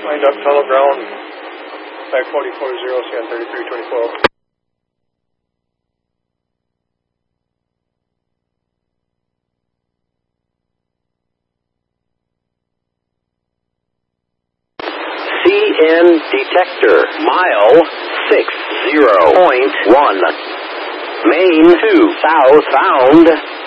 Line up, tunnel ground, 5440, CN 332012. CN detector, mile 60.1. Main 2, southbound.